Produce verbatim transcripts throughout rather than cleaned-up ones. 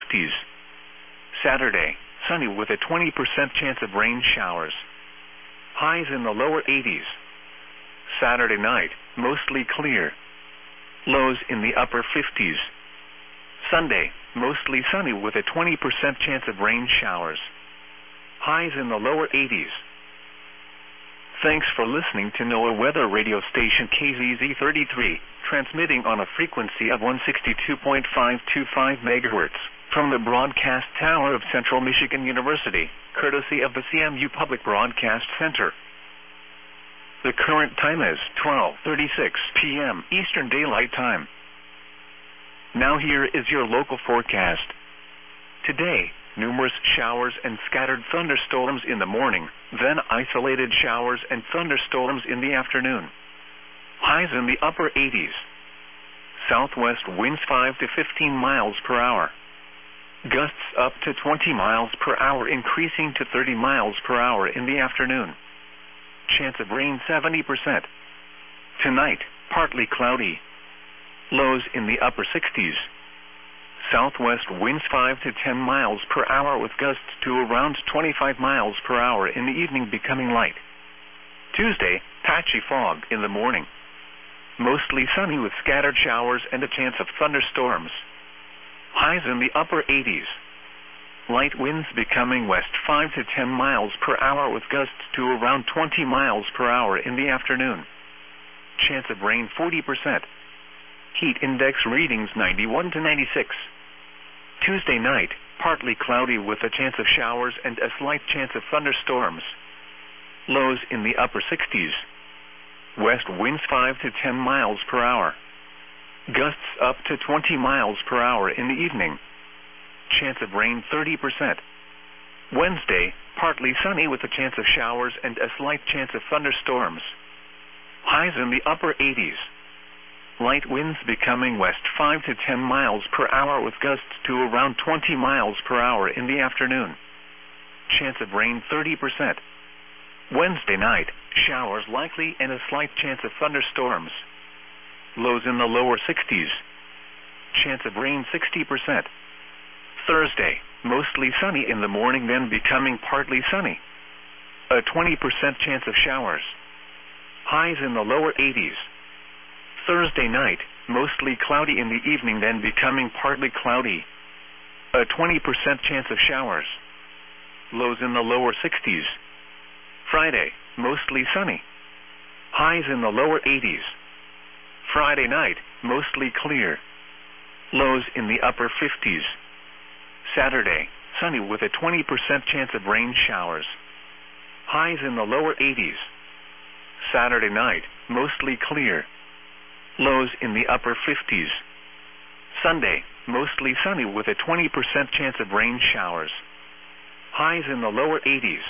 sixties. Saturday, sunny with a twenty percent chance of rain showers. Highs in the lower eighties. Saturday night, mostly clear. Lows in the upper fifties. Sunday, mostly sunny with a twenty percent chance of rain showers. Highs in the lower eighties. Thanks for listening to NOAA Weather Radio Station K Z Z thirty-three, transmitting on a frequency of one sixty-two point five two five megahertz, from the broadcast tower of Central Michigan University, courtesy of the C M U Public Broadcast Center. The current time is twelve thirty-six p m Eastern Daylight Time. Now here is your local forecast. Today, numerous showers and scattered thunderstorms in the morning, then isolated showers and thunderstorms in the afternoon. Highs in the upper eighties. Southwest winds five to fifteen miles per hour. Gusts up to twenty miles per hour, increasing to thirty miles per hour in the afternoon. Chance of rain seventy percent. Tonight, partly cloudy. Lows in the upper sixties. Southwest winds five to ten miles per hour with gusts to around twenty-five miles per hour in the evening, becoming light. Tuesday, patchy fog in the morning. Mostly sunny with scattered showers and a chance of thunderstorms. Highs in the upper eighties. Light winds becoming west five to ten miles per hour with gusts to around twenty miles per hour in the afternoon. Chance of rain forty percent. Heat index readings ninety-one to ninety-six. Tuesday night, partly cloudy with a chance of showers and a slight chance of thunderstorms. Lows in the upper sixties. West winds five to ten miles per hour. Gusts up to twenty miles per hour in the evening. Chance of rain thirty percent. Wednesday, partly sunny with a chance of showers and a slight chance of thunderstorms. Highs in the upper eighties. Light winds becoming west five to ten miles per hour with gusts to around twenty miles per hour in the afternoon. Chance of rain thirty percent. Wednesday night, showers likely and a slight chance of thunderstorms. Lows in the lower sixties. Chance of rain sixty percent. Thursday, mostly sunny in the morning, then becoming partly sunny. A twenty percent chance of showers. Highs in the lower eighties. Thursday night, mostly cloudy in the evening, then becoming partly cloudy. A twenty percent chance of showers. Lows in the lower sixties. Friday, mostly sunny. Highs in the lower eighties. Friday night, mostly clear. Lows in the upper fifties. Saturday, sunny with a twenty percent chance of rain showers. Highs in the lower eighties. Saturday night, mostly clear. Lows in the upper fifties. Sunday, mostly sunny with a twenty percent chance of rain showers. Highs in the lower eighties.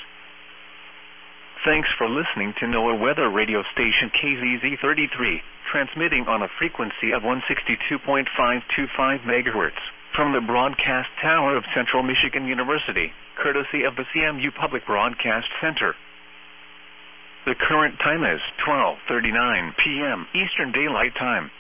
Thanks for listening to NOAA Weather Radio Station K Z Z thirty-three, transmitting on a frequency of one sixty-two point five two five megahertz, from the broadcast tower of Central Michigan University, courtesy of the C M U Public Broadcast Center. The current time is twelve thirty-nine p m Eastern Daylight Time.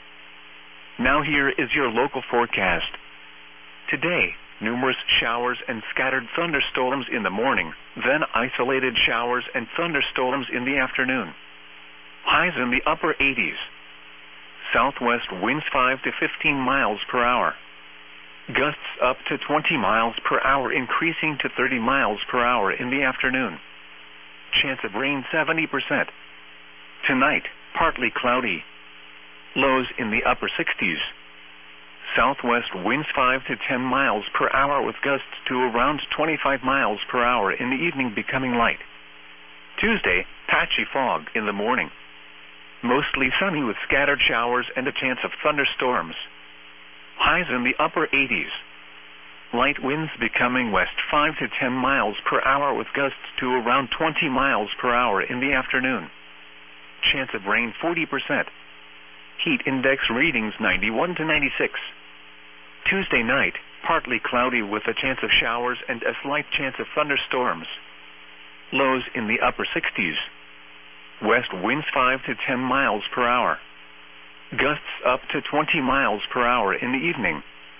Now here is your local forecast. Today, numerous showers and scattered thunderstorms in the morning, then isolated showers and thunderstorms in the afternoon. Highs in the upper eighties. Southwest winds five to fifteen miles per hour. Gusts up to twenty miles per hour, increasing to thirty miles per hour in the afternoon. Chance of rain seventy percent. Tonight, partly cloudy. Lows in the upper sixties. Southwest winds five to ten miles per hour with gusts to around twenty-five miles per hour in the evening, becoming light. Tuesday, patchy fog in the morning. Mostly sunny with scattered showers and a chance of thunderstorms. Highs in the upper eighties. Light winds becoming west five to ten miles per hour with gusts to around twenty miles per hour in the afternoon. Chance of rain forty percent. Heat index readings ninety-one to ninety-six. Tuesday night, partly cloudy with a chance of showers and a slight chance of thunderstorms. Lows in the upper sixties. West winds five to ten miles per hour. Gusts up to twenty miles per hour in the evening.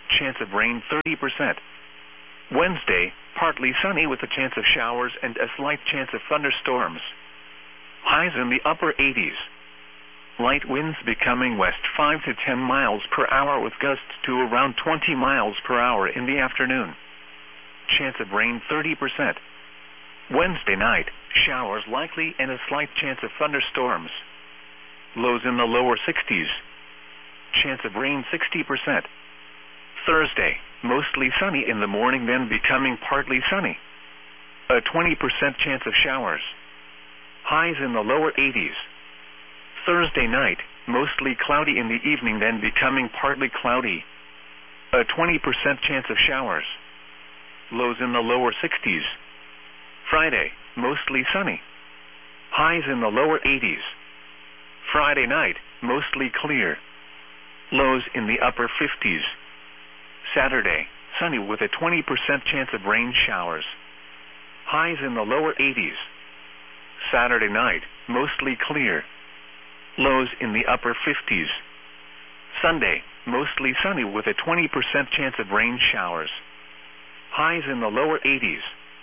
chance of rain thirty percent. Wednesday, partly sunny with a chance of showers and a slight chance of thunderstorms. Highs in the upper eighties. Light winds becoming west five to ten miles per hour with gusts to around twenty miles per hour in the afternoon. Chance of rain thirty percent. Wednesday night, showers likely and a slight chance of thunderstorms. Lows in the lower sixties. Chance of rain sixty percent. Thursday, mostly sunny in the morning then becoming partly sunny. A twenty percent chance of showers. Highs in the lower eighties. Thursday night, mostly cloudy in the evening then becoming partly cloudy. A twenty percent chance of showers. Lows in the lower sixties. Friday, mostly sunny. Highs in the lower eighties. Friday night, mostly clear. Lows in the upper fifties. Saturday, sunny with a twenty percent chance of rain showers. Highs in the lower eighties. Saturday night, mostly clear. Lows in the upper fifties. Sunday, mostly sunny with a twenty percent chance of rain showers. Highs in the lower eighties.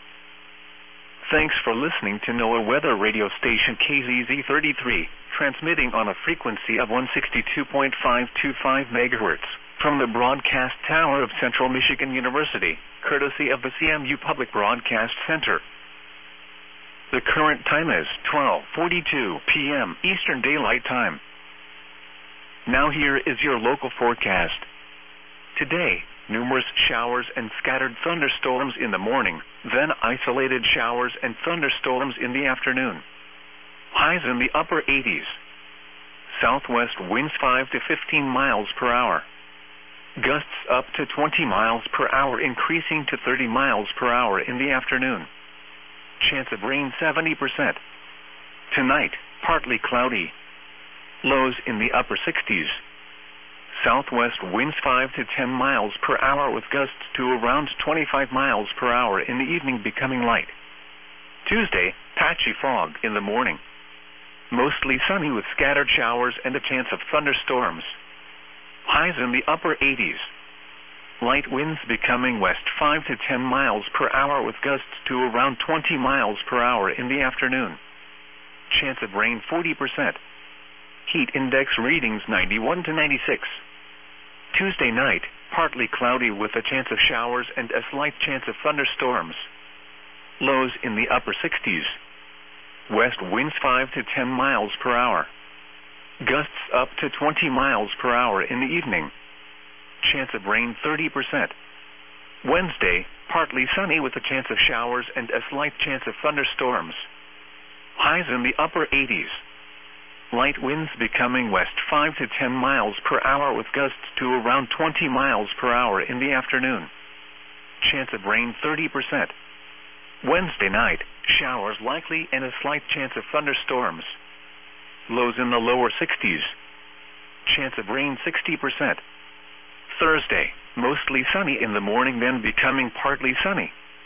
Thanks for listening to NOAA Weather Radio Station K Z Z thirty-three, transmitting on a frequency of one sixty-two point five two five megahertz from the broadcast tower of Central Michigan University, courtesy of the C M U Public Broadcast Center. The current time is twelve forty-two p m Eastern Daylight Time. Now here is your local forecast. Today, numerous showers and scattered thunderstorms in the morning, then isolated showers and thunderstorms in the afternoon. Highs in the upper eighties. Southwest winds five to fifteen miles per hour. Gusts up to twenty miles per hour increasing to thirty miles per hour in the afternoon. Chance of rain seventy percent. Tonight, partly cloudy. Lows in the upper sixties. Southwest winds five to ten miles per hour with gusts to around twenty-five miles per hour in the evening becoming light. Tuesday, patchy fog in the morning. Mostly sunny with scattered showers and a chance of thunderstorms. Highs in the upper eighties. Light winds becoming west five to ten miles per hour with gusts to around twenty miles per hour in the afternoon. Chance of rain forty percent. Heat index readings ninety-one to ninety-six. Tuesday night, partly cloudy with a chance of showers and a slight chance of thunderstorms. Lows in the upper sixties. West winds five to ten miles per hour. Gusts up to twenty miles per hour in the evening. Chance of rain thirty percent. Wednesday, partly sunny with a chance of showers and a slight chance of thunderstorms. Highs in the upper eighties. Light winds becoming west five to ten miles per hour with gusts to around twenty miles per hour in the afternoon. Chance of rain thirty percent. Wednesday night, showers likely and a slight chance of thunderstorms. Lows in the lower sixties. Chance of rain sixty percent. Thursday, mostly sunny in the morning then becoming partly sunny.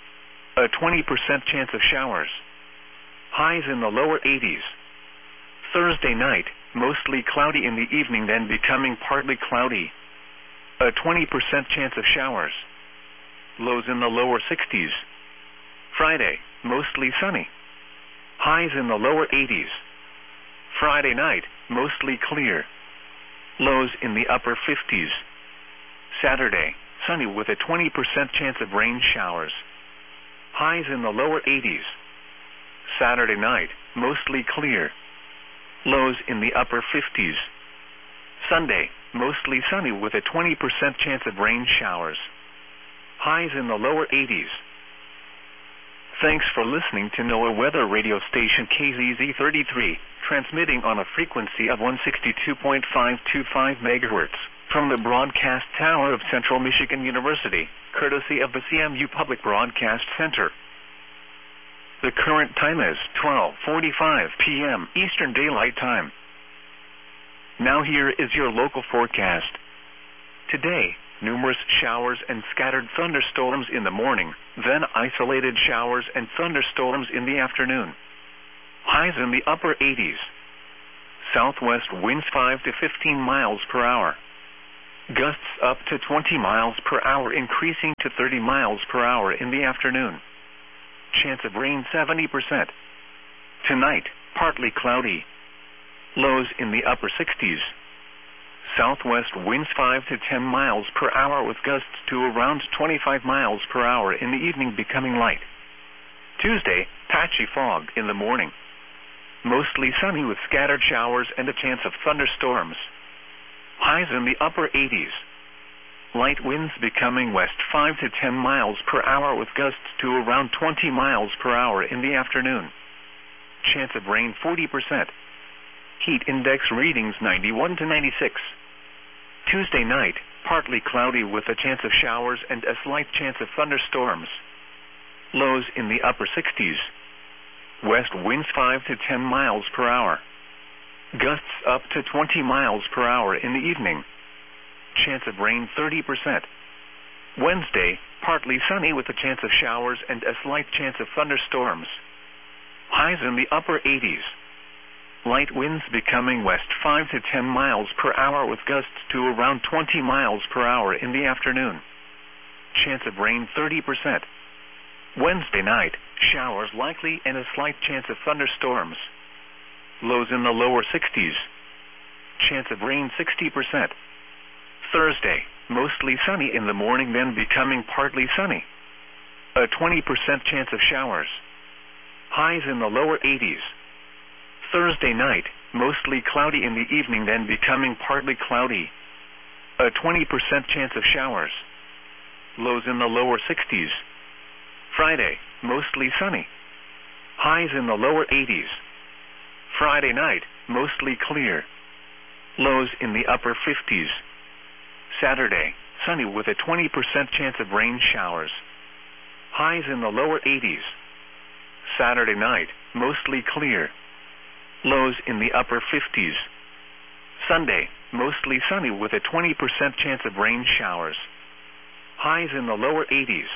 A twenty percent chance of showers. Highs in the lower eighties. Thursday night, mostly cloudy in the evening then becoming partly cloudy. A twenty percent chance of showers. Lows in the lower sixties. Friday, mostly sunny. Highs in the lower eighties. Friday night, mostly clear. Lows in the upper fifties. Saturday, sunny with a twenty percent chance of rain showers. Highs in the lower eighties. Saturday night, mostly clear. Lows in the upper fifties. Sunday, mostly sunny with a twenty percent chance of rain showers. Highs in the lower eighties. Thanks for listening to NOAA Weather Radio Station K Z Z thirty-three, transmitting on a frequency of one sixty-two point five two five megahertz from the broadcast tower of Central Michigan University, courtesy of the C M U Public Broadcast Center. The current time is twelve forty-five p m Eastern Daylight Time. Now here is your local forecast. Today, numerous showers and scattered thunderstorms in the morning, then isolated showers and thunderstorms in the afternoon. Highs in the upper eighties. Southwest winds five to fifteen miles per hour. Gusts up to twenty miles per hour increasing to thirty miles per hour in the afternoon. Chance of rain seventy percent. Tonight, partly cloudy. Lows in the upper sixties. Southwest winds five to ten miles per hour with gusts to around twenty-five miles per hour in the evening becoming light. Tuesday, patchy fog in the morning. Mostly sunny with scattered showers and a chance of thunderstorms. Highs in the upper eighties. Light winds becoming west five to ten miles per hour with gusts to around twenty miles per hour in the afternoon. Chance of rain forty percent. Heat index readings ninety-one to ninety-six. Tuesday night, partly cloudy with a chance of showers and a slight chance of thunderstorms. Lows in the upper sixties. West winds five to ten miles per hour. Gusts up to twenty miles per hour in the evening. Chance of rain thirty percent. Wednesday, partly sunny with a chance of showers and a slight chance of thunderstorms. Highs in the upper eighties. Light winds becoming west five to ten miles per hour with gusts to around twenty miles per hour in the afternoon. Chance of rain thirty percent. Wednesday night, showers likely and a slight chance of thunderstorms. Lows in the lower sixties. Chance of rain sixty percent. Thursday, mostly sunny in the morning then becoming partly sunny. A twenty percent chance of showers. Highs in the lower eighties. Thursday night, mostly cloudy in the evening then becoming partly cloudy. A twenty percent chance of showers. Lows in the lower sixties. Friday, mostly sunny. Highs in the lower eighties. Friday night, mostly clear. Lows in the upper fifties. Saturday, sunny with a twenty percent chance of rain showers. Highs in the lower eighties. Saturday night, mostly clear. Lows in the upper fifties. Sunday, mostly sunny with a twenty percent chance of rain showers. Highs in the lower eighties.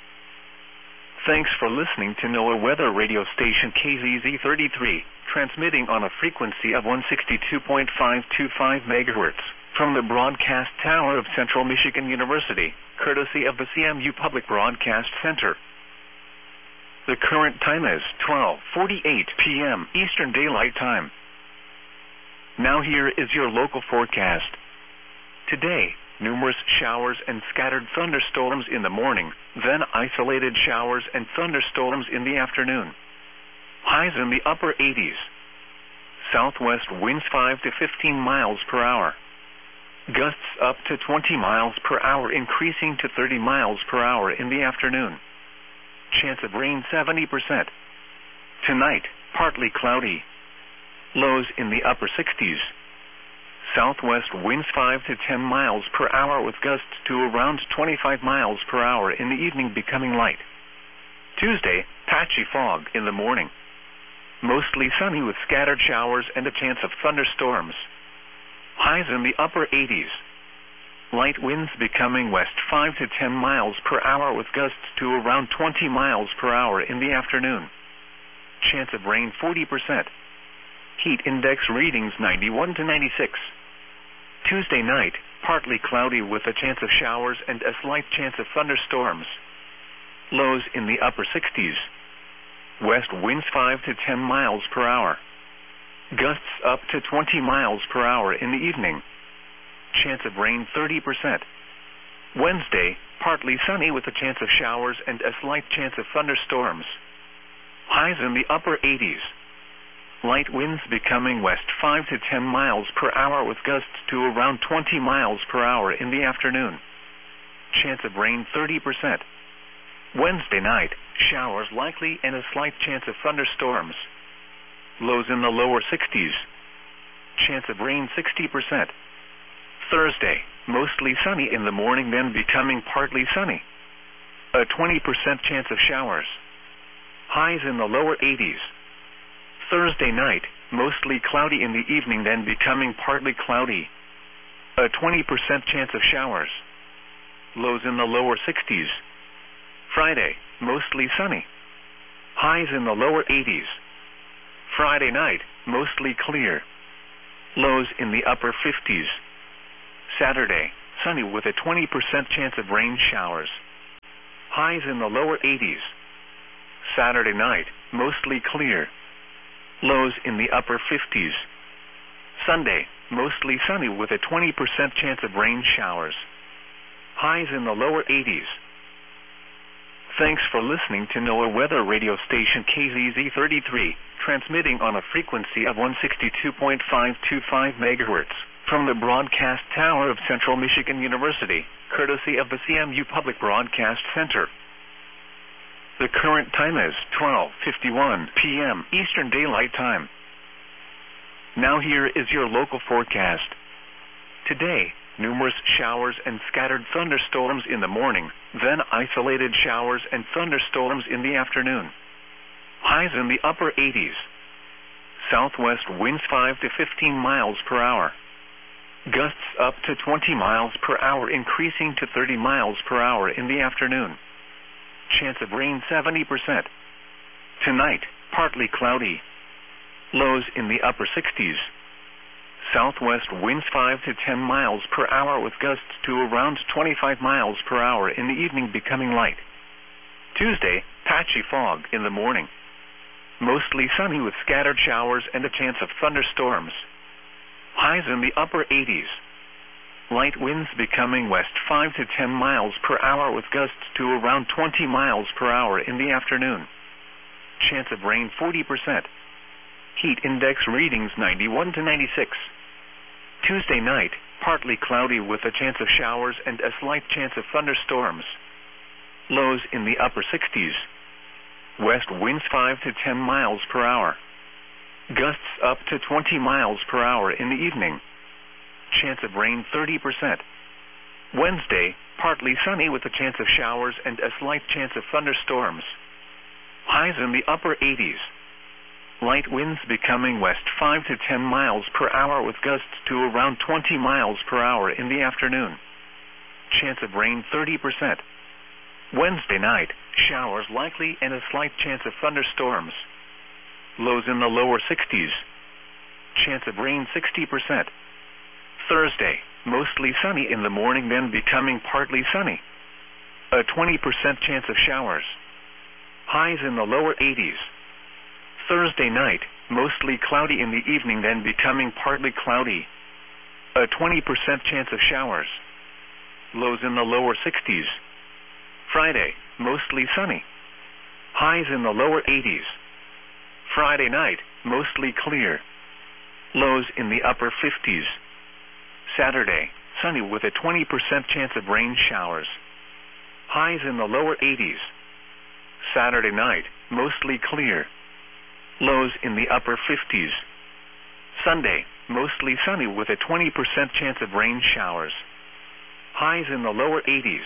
Thanks for listening to NOAA Weather Radio Station K Z Z thirty-three, transmitting on a frequency of one sixty-two point five two five megahertz from the broadcast tower of Central Michigan University, courtesy of the C M U Public Broadcast Center. The current time is twelve forty-eight p m Eastern Daylight Time. Now here is your local forecast. Today, numerous showers and scattered thunderstorms in the morning, then isolated showers and thunderstorms in the afternoon. Highs in the upper eighties. Southwest winds five to fifteen miles per hour. Gusts up to twenty miles per hour increasing to thirty miles per hour in the afternoon. Chance of rain seventy percent. Tonight, partly cloudy. Lows in the upper sixties. Southwest winds five to ten miles per hour with gusts to around twenty-five miles per hour in the evening becoming light. Tuesday, patchy fog in the morning. Mostly sunny with scattered showers and a chance of thunderstorms. Highs in the upper eighties. Light winds becoming west five to ten miles per hour with gusts to around twenty miles per hour in the afternoon. Chance of rain forty percent. Heat index readings ninety-one to ninety-six. Tuesday night, partly cloudy with a chance of showers and a slight chance of thunderstorms. Lows in the upper sixties. West winds five to ten miles per hour. Gusts up to twenty miles per hour in the evening. Chance of rain thirty percent. Wednesday, partly sunny with a chance of showers and a slight chance of thunderstorms. Highs in the upper eighties. Light winds becoming west five to ten miles per hour with gusts to around twenty miles per hour in the afternoon. Chance of rain thirty percent. Wednesday night, showers likely and a slight chance of thunderstorms. Lows in the lower sixties. Chance of rain sixty percent. Thursday, mostly sunny in the morning then becoming partly sunny. A twenty percent chance of showers. Highs in the lower eighties. Thursday night, mostly cloudy in the evening then becoming partly cloudy. A twenty percent chance of showers. Lows in the lower sixties. Friday, mostly sunny. Highs in the lower eighties. Friday night, mostly clear. Lows in the upper fifties. Saturday, sunny with a twenty percent chance of rain showers. Highs in the lower eighties. Saturday night, mostly clear. Lows in the upper fifties. Sunday, mostly sunny with a twenty percent chance of rain showers. Highs in the lower eighties. Thanks for listening to NOAA Weather Radio Station K Z Z thirty-three, transmitting on a frequency of one sixty-two point five two five megahertz from the broadcast tower of Central Michigan University, courtesy of the C M U Public Broadcast Center. The current time is twelve fifty-one p m Eastern Daylight Time. Now here is your local forecast. Today, numerous showers and scattered thunderstorms in the morning, then isolated showers and thunderstorms in the afternoon. Highs in the upper eighties. Southwest winds five to fifteen miles per hour. Gusts up to twenty miles per hour, increasing to thirty miles per hour in the afternoon. Chance of rain seventy percent. Tonight, partly cloudy. Lows in the upper sixties. Southwest winds five to ten miles per hour with gusts to around twenty-five miles per hour in the evening, becoming light. Tuesday, patchy fog in the morning. Mostly sunny with scattered showers and a chance of thunderstorms. Highs in the upper eighties. Light winds becoming west five to ten miles per hour with gusts to around twenty miles per hour in the afternoon. Chance of rain forty percent. Heat index readings ninety-one to ninety-six. Tuesday night, partly cloudy with a chance of showers and a slight chance of thunderstorms. Lows in the upper sixties. West winds five to ten miles per hour. Gusts up to twenty miles per hour in the evening. Chance of rain thirty percent. Wednesday, partly sunny with a chance of showers and a slight chance of thunderstorms. Highs in the upper eighties. Light winds becoming west five to ten miles per hour with gusts to around twenty miles per hour in the afternoon. Chance of rain thirty percent. Wednesday night, showers likely and a slight chance of thunderstorms. Lows in the lower sixties. Chance of rain sixty percent. Thursday, mostly sunny in the morning, then becoming partly sunny. A twenty percent chance of showers. Highs in the lower eighties. Thursday night, mostly cloudy in the evening, then becoming partly cloudy. A twenty percent chance of showers. Lows in the lower sixties. Friday, mostly sunny. Highs in the lower eighties. Friday night, mostly clear. Lows in the upper fifties. Saturday, sunny with a twenty percent chance of rain showers. Highs in the lower eighties. Saturday night, mostly clear. Lows in the upper fifties. Sunday, mostly sunny with a twenty percent chance of rain showers. Highs in the lower eighties.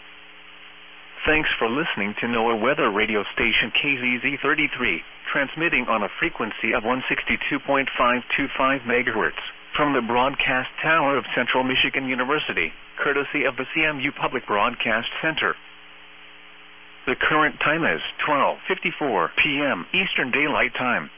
Thanks for listening to NOAA Weather Radio Station K Z Z thirty-three, transmitting on a frequency of one sixty-two point five two five megahertz from the broadcast tower of Central Michigan University, courtesy of the C M U Public Broadcast Center. The current time is twelve fifty-four p m Eastern Daylight Time.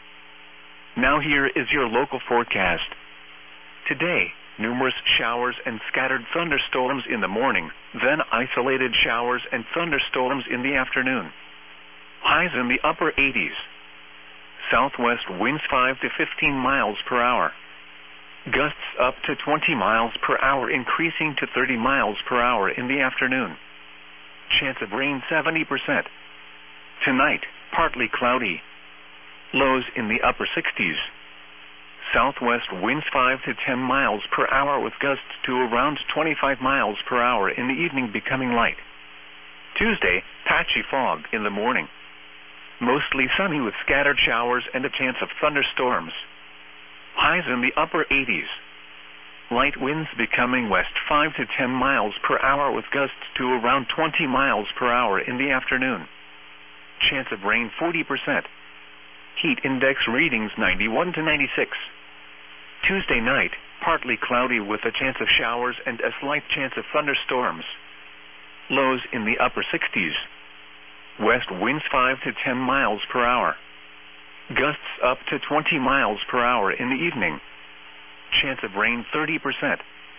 Now here is your local forecast. Today, numerous showers and scattered thunderstorms in the morning, then isolated showers and thunderstorms in the afternoon. Highs in the upper eighties. Southwest winds five to fifteen miles per hour. Gusts up to twenty miles per hour, increasing to thirty miles per hour in the afternoon. Chance of rain seventy percent. Tonight, partly cloudy. Lows in the upper sixties. Southwest winds five to ten miles per hour with gusts to around twenty-five miles per hour in the evening, becoming light. Tuesday, patchy fog in the morning. Mostly sunny with scattered showers and a chance of thunderstorms. Highs in the upper eighties. Light winds becoming west five to ten miles per hour with gusts to around twenty miles per hour in the afternoon. Chance of rain forty percent. Heat index readings ninety-one to ninety-six. Tuesday night, partly cloudy with a chance of showers and a slight chance of thunderstorms. Lows in the upper sixties. West winds five to ten miles per hour. Gusts up to twenty miles per hour in the evening. Chance of rain thirty percent.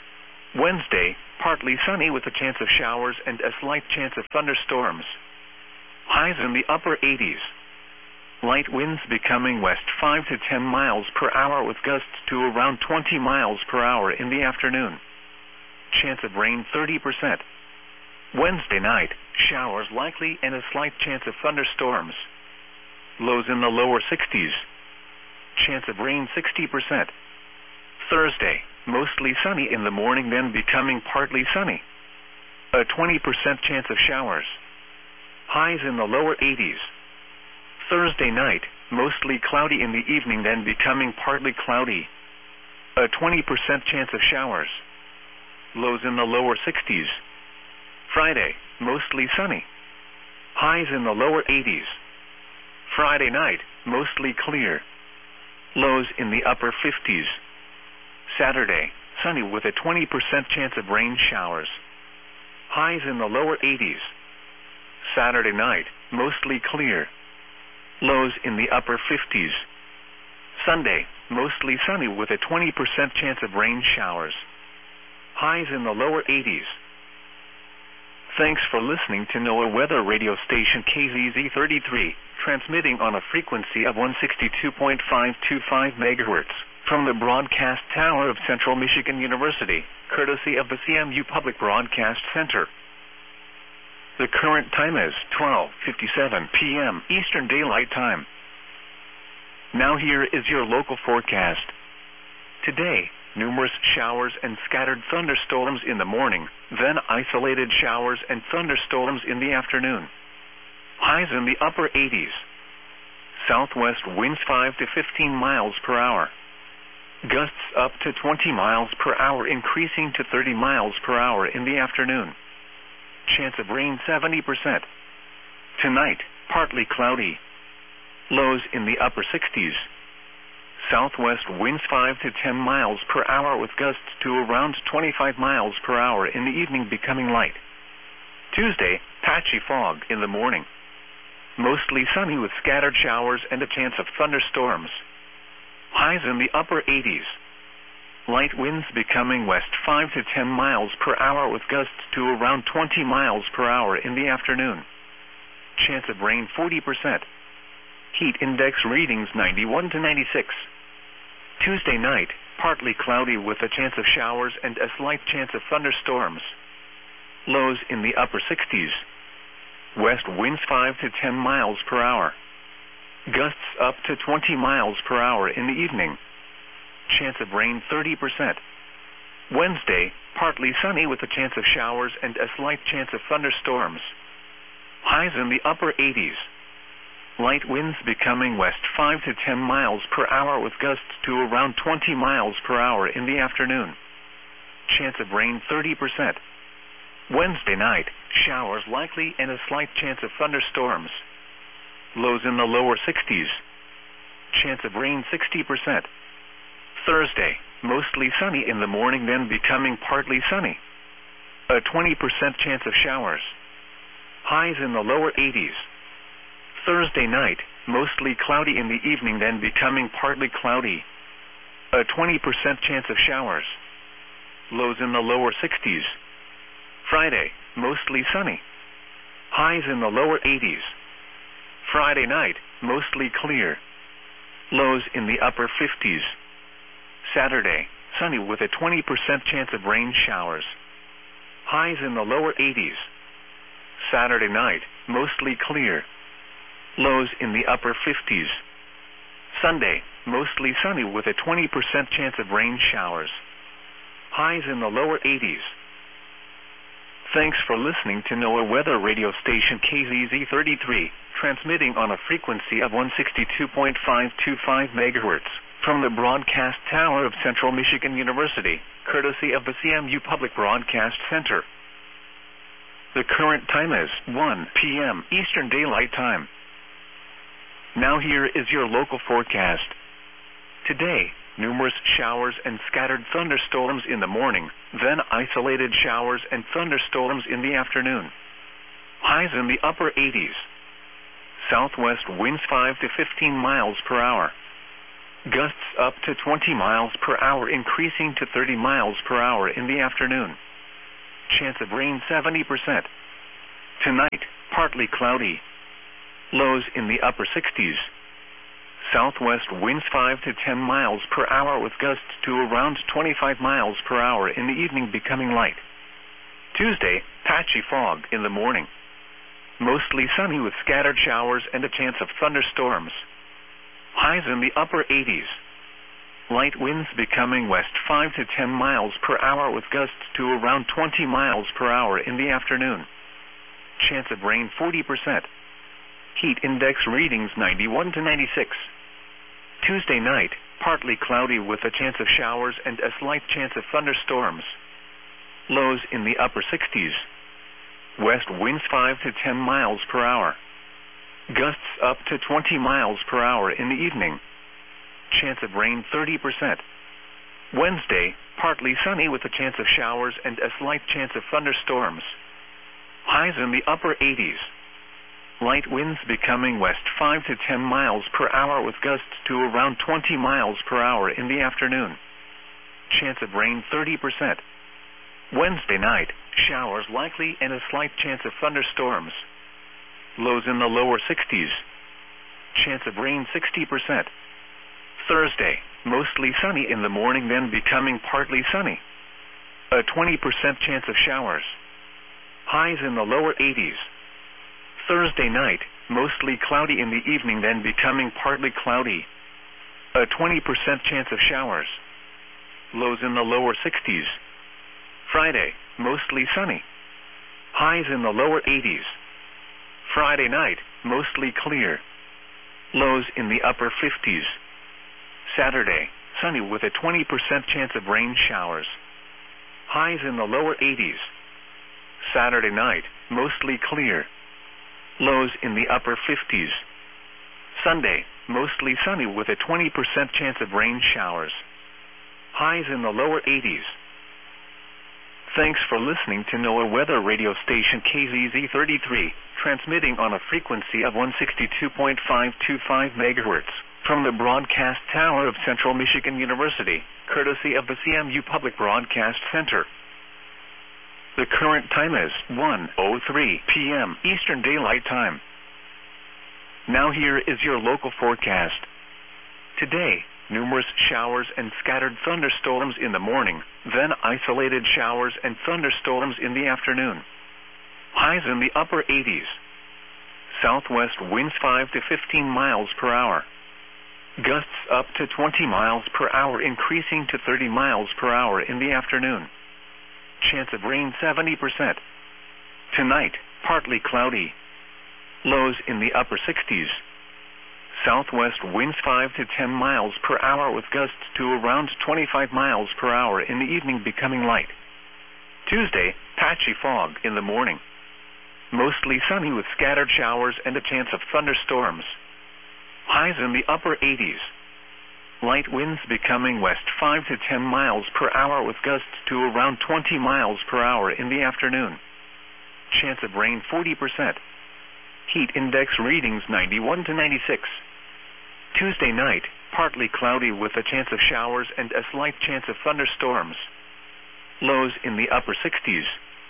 Wednesday, partly sunny with a chance of showers and a slight chance of thunderstorms. Highs in the upper eighties. Light winds becoming west five to ten miles per hour with gusts to around twenty miles per hour in the afternoon. Chance of rain thirty percent. Wednesday night, showers likely and a slight chance of thunderstorms. Lows in the lower sixties. Chance of rain sixty percent. Thursday, mostly sunny in the morning then becoming partly sunny. A twenty percent chance of showers. Highs in the lower eighties. Thursday night, mostly cloudy in the evening then becoming partly cloudy. A twenty percent chance of showers. Lows in the lower sixties. Friday, mostly sunny. Highs in the lower eighties. Friday night, mostly clear. Lows in the upper fifties. Saturday, sunny with a twenty percent chance of rain showers. Highs in the lower eighties. Saturday night, mostly clear. Lows in the upper fifties. Sunday, mostly sunny with a twenty percent chance of rain showers. Highs in the lower eighties. Thanks for listening to NOAA Weather Radio Station K Z Z thirty-three, transmitting on a frequency of one sixty-two point five two five megahertz from the broadcast tower of Central Michigan University, courtesy of the C M U Public Broadcast Center. The current time is twelve fifty-seven p m Eastern Daylight Time. Now here is your local forecast. Today, numerous showers and scattered thunderstorms in the morning, then isolated showers and thunderstorms in the afternoon. Highs in the upper eighties. Southwest winds five to fifteen miles per hour. Gusts up to twenty miles per hour increasing to thirty miles per hour in the afternoon. Chance of rain seventy percent. Tonight, partly cloudy. Lows in the upper sixties. Southwest winds five to ten miles per hour with gusts to around twenty-five miles per hour in the evening becoming light. Tuesday, patchy fog in the morning. Mostly sunny with scattered showers and a chance of thunderstorms. Highs in the upper eighties. Light winds becoming west five to ten miles per hour with gusts to around twenty miles per hour in the afternoon. Chance of rain forty percent. Heat index readings ninety-one to ninety-six. Tuesday night, partly cloudy with a chance of showers and a slight chance of thunderstorms. Lows in the upper sixties. West winds five to ten miles per hour. Gusts up to twenty miles per hour in the evening. Chance of rain thirty percent. Wednesday, partly sunny with a chance of showers and a slight chance of thunderstorms. Highs in the upper eighties. Light winds becoming west five to ten miles per hour with gusts to around twenty miles per hour in the afternoon. Chance of rain thirty percent. Wednesday night, showers likely and a slight chance of thunderstorms. Lows in the lower sixties. Chance of rain sixty percent. Thursday, mostly sunny in the morning then becoming partly sunny. A twenty percent chance of showers. Highs in the lower eighties. Thursday night, mostly cloudy in the evening then becoming partly cloudy. A twenty percent chance of showers. Lows in the lower sixties. Friday, mostly sunny. Highs in the lower eighties. Friday night, mostly clear. Lows in the upper fifties. Saturday, sunny with a twenty percent chance of rain showers. Highs in the lower eighties. Saturday night, mostly clear. Lows in the upper fifties. Sunday, mostly sunny with a twenty percent chance of rain showers. Highs in the lower eighties. Thanks for listening to NOAA Weather Radio Station K Z Z thirty-three, transmitting on a frequency of one sixty-two point five two five megahertz from the broadcast tower of Central Michigan University, courtesy of the C M U Public Broadcast Center. The current time is one p m Eastern Daylight Time. Now here is your local forecast. Today, numerous showers and scattered thunderstorms in the morning, then isolated showers and thunderstorms in the afternoon. Highs in the upper eighties. Southwest winds five to fifteen miles per hour. Gusts up to twenty miles per hour increasing to thirty miles per hour in the afternoon. Chance of rain seventy percent. Tonight, partly cloudy. Lows in the upper sixties. Southwest winds five to ten miles per hour with gusts to around twenty-five miles per hour in the evening becoming light. Tuesday, patchy fog in the morning. Mostly sunny with scattered showers and a chance of thunderstorms. Highs in the upper eighties. Light winds becoming west five to ten miles per hour with gusts to around twenty miles per hour in the afternoon. Chance of rain forty percent. Heat index readings ninety-one to ninety-six. Tuesday night, partly cloudy with a chance of showers and a slight chance of thunderstorms. Lows in the upper sixties. West winds five to ten miles per hour. Gusts up to twenty miles per hour in the evening. Chance of rain thirty percent. Wednesday, partly sunny with a chance of showers and a slight chance of thunderstorms. Highs in the upper eighties. Light winds becoming west five to ten miles per hour with gusts to around twenty miles per hour in the afternoon. Chance of rain thirty percent. Wednesday night, showers likely and a slight chance of thunderstorms. Lows in the lower sixties. Chance of rain sixty percent. Thursday, mostly sunny in the morning then becoming partly sunny. A twenty percent chance of showers. Highs in the lower eighties. Thursday night, mostly cloudy in the evening then becoming partly cloudy. A twenty percent chance of showers. Lows in the lower sixties. Friday, mostly sunny. Highs in the lower eighties. Friday night, mostly clear. Lows in the upper fifties. Saturday, sunny with a twenty percent chance of rain showers. Highs in the lower eighties. Saturday night, mostly clear. Lows in the upper fifties. Sunday, mostly sunny with a twenty percent chance of rain showers. Highs in the lower eighties. Thanks for listening to NOAA Weather Radio Station K Z Z thirty-three, transmitting on a frequency of one sixty-two point five two five megahertz from the broadcast tower of Central Michigan University, courtesy of the C M U Public Broadcast Center. The current time is one oh three p m Eastern Daylight Time. Now here is your local forecast. Today, numerous showers and scattered thunderstorms in the morning, then isolated showers and thunderstorms in the afternoon. Highs in the upper eighties. Southwest winds five to fifteen miles per hour. Gusts up to twenty miles per hour increasing to thirty miles per hour in the afternoon. Chance of rain seventy percent. Tonight, partly cloudy. Lows in the upper sixties. Southwest winds five to ten miles per hour with gusts to around twenty-five miles per hour in the evening becoming light. Tuesday, patchy fog in the morning. Mostly sunny with scattered showers and a chance of thunderstorms. Highs in the upper eighties. Light winds becoming west five to ten miles per hour with gusts to around twenty miles per hour in the afternoon. Chance of rain forty percent. Heat index readings ninety-one to ninety-six. Tuesday night, partly cloudy with a chance of showers and a slight chance of thunderstorms. Lows in the upper sixties.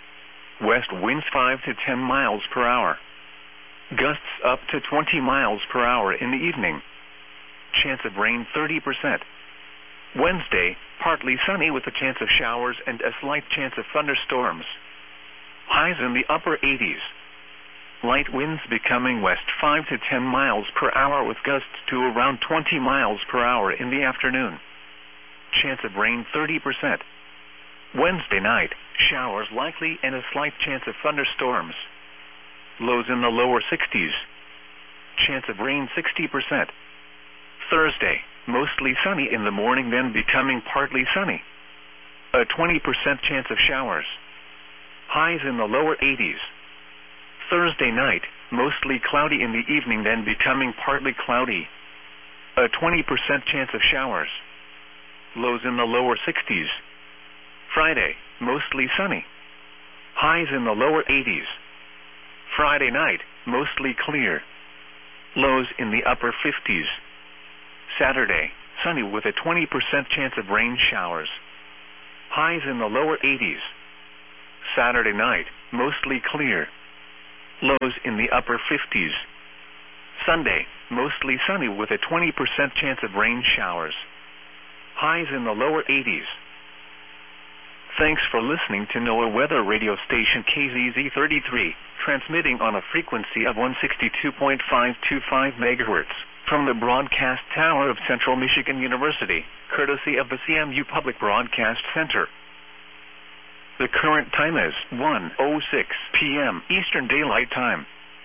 West winds five to ten miles per hour. Gusts up to twenty miles per hour in the evening. Chance of rain thirty percent. Wednesday, partly sunny with a chance of showers and a slight chance of thunderstorms. Highs in the upper eighties. Light winds becoming west five to ten miles per hour with gusts to around twenty miles per hour in the afternoon. Chance of rain thirty percent. Wednesday night, showers likely and a slight chance of thunderstorms. Lows in the lower sixties. Chance of rain sixty percent. Thursday, mostly sunny in the morning then becoming partly sunny. A twenty percent chance of showers. Highs in the lower eighties. Thursday night, mostly cloudy in the evening then becoming partly cloudy. A twenty percent chance of showers. Lows in the lower sixties. Friday, mostly sunny. Highs in the lower eighties. Friday night, mostly clear. Lows in the upper fifties. Saturday, sunny with a twenty percent chance of rain showers. Highs in the lower eighties. Saturday night, mostly clear. Lows in the upper fifties. Sunday, mostly sunny with a twenty percent chance of rain showers. Highs in the lower eighties. Thanks for listening to NOAA Weather Radio Station K Z Z thirty-three, transmitting on a frequency of one sixty-two point five two five megahertz from the broadcast tower of Central Michigan University, courtesy of the C M U Public Broadcast Center. The current time is one oh six p m Eastern Daylight Time.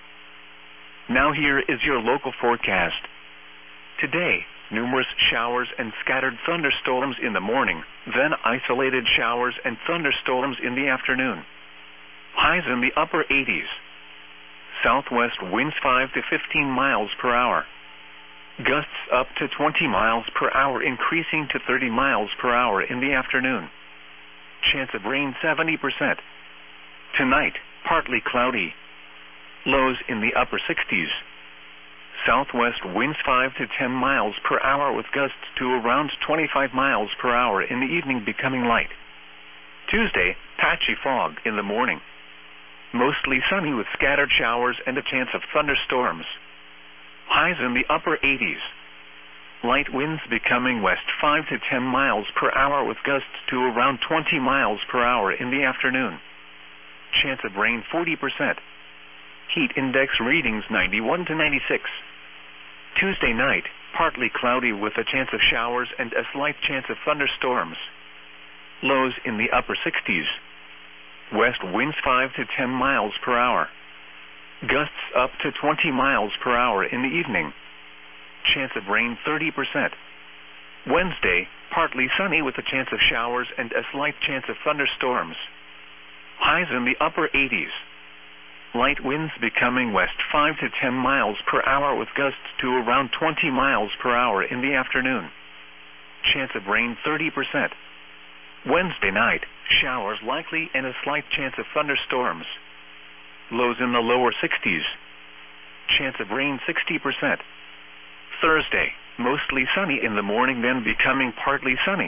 Now here is your local forecast. Today, numerous showers and scattered thunderstorms in the morning, then isolated showers and thunderstorms in the afternoon. Highs in the upper eighties. Southwest winds five to fifteen miles per hour. Gusts up to twenty miles per hour, increasing to thirty miles per hour in the afternoon. Chance of rain seventy percent. Tonight, partly cloudy. Lows in the upper sixties. Southwest winds five to ten miles per hour with gusts to around twenty-five miles per hour in the evening, becoming light. Tuesday, patchy fog in the morning. Mostly sunny with scattered showers and a chance of thunderstorms. Highs in the upper eighties. Light winds becoming west five to ten miles per hour with gusts to around twenty miles per hour in the afternoon. Chance of rain forty percent. Heat index readings ninety-one to ninety-six. Tuesday night, partly cloudy with a chance of showers and a slight chance of thunderstorms. Lows in the upper sixties. West winds five to ten miles per hour. Gusts up to twenty miles per hour in the evening. Chance of rain thirty percent. Wednesday, partly sunny with a chance of showers and a slight chance of thunderstorms. Highs in the upper eighties. Light winds becoming west five to ten miles per hour with gusts to around twenty miles per hour in the afternoon. Chance of rain thirty percent. Wednesday night, showers likely and a slight chance of thunderstorms. Lows in the lower sixties. Chance of rain sixty percent. Thursday, mostly sunny in the morning, then becoming partly sunny.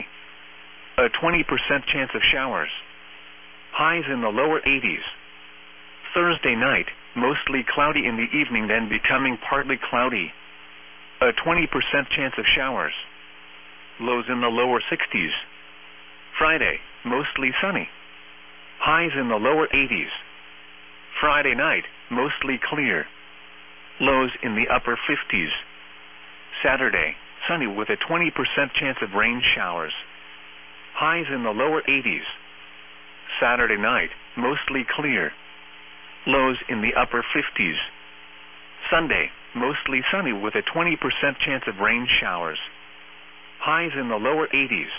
A twenty percent chance of showers. Highs in the lower eighties. Thursday night, mostly cloudy in the evening, then becoming partly cloudy. A twenty percent chance of showers. Lows in the lower sixties. Friday, mostly sunny. Highs in the lower eighties. Friday night, mostly clear. Lows in the upper fifties. Saturday, sunny with a twenty percent chance of rain showers. Highs in the lower eighties. Saturday night, mostly clear. Lows in the upper fifties. Sunday, mostly sunny with a twenty percent chance of rain showers. Highs in the lower eighties.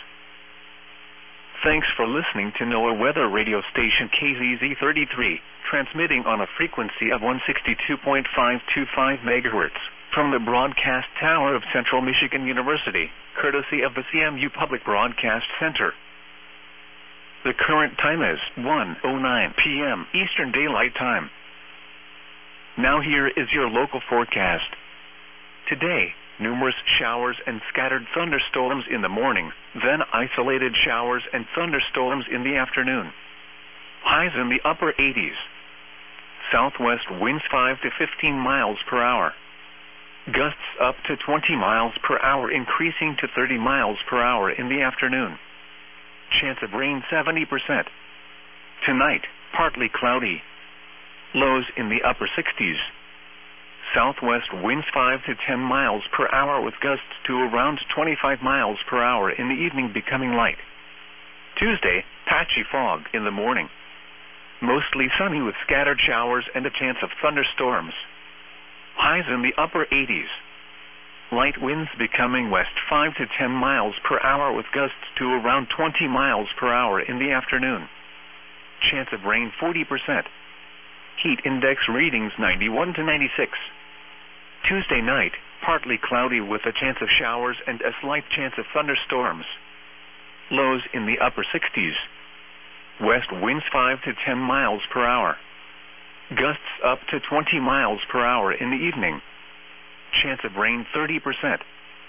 Thanks for listening to NOAA Weather Radio Station K Z Z thirty-three, transmitting on a frequency of one sixty-two point five two five megahertz from the broadcast tower of Central Michigan University, courtesy of the C M U Public Broadcast Center. The current time is one oh nine p m Eastern Daylight Time. Now here is your local forecast. Today, numerous showers and scattered thunderstorms in the morning, then isolated showers and thunderstorms in the afternoon. Highs in the upper eighties. Southwest winds five to fifteen miles per hour. Gusts up to twenty miles per hour, increasing to thirty miles per hour in the afternoon. Chance of rain seventy percent. Tonight, partly cloudy. Lows in the upper sixties. Southwest winds five to ten miles per hour with gusts to around twenty-five miles per hour in the evening, becoming light. Tuesday, patchy fog in the morning. Mostly sunny with scattered showers and a chance of thunderstorms. Highs in the upper eighties. Light winds becoming west five to ten miles per hour with gusts to around twenty miles per hour in the afternoon. Chance of rain forty percent. Heat index readings ninety-one to ninety-six. Tuesday night, partly cloudy with a chance of showers and a slight chance of thunderstorms. Lows in the upper sixties. West winds five to ten miles per hour. Gusts up to twenty miles per hour in the evening. Chance of rain thirty percent.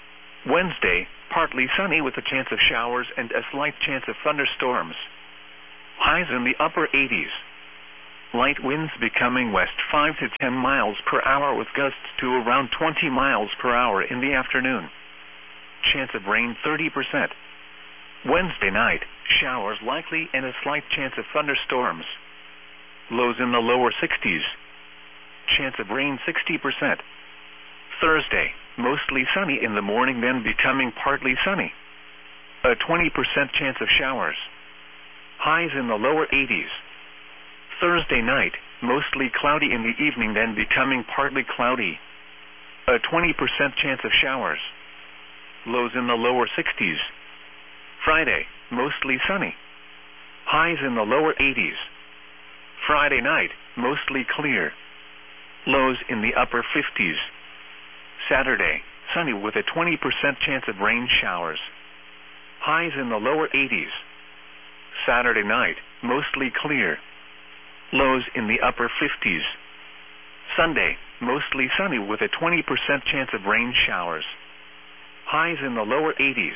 Wednesday, partly sunny with a chance of showers and a slight chance of thunderstorms. Highs in the upper eighties. Light winds becoming west five to ten miles per hour with gusts to around twenty miles per hour in the afternoon. Chance of rain thirty percent. Wednesday night, showers likely and a slight chance of thunderstorms. Lows in the lower sixties. Chance of rain sixty percent. Thursday, mostly sunny in the morning then becoming partly sunny. A twenty percent chance of showers. Highs in the lower eighties. Thursday night, mostly cloudy in the evening then becoming partly cloudy. A twenty percent chance of showers. Lows in the lower sixties. Friday, mostly sunny. Highs in the lower eighties. Friday night, mostly clear. Lows in the upper fifties. Saturday, sunny with a twenty percent chance of rain showers. Highs in the lower eighties. Saturday night, mostly clear. Lows in the upper fifties. Sunday, mostly sunny with a twenty percent chance of rain showers. Highs in the lower eighties.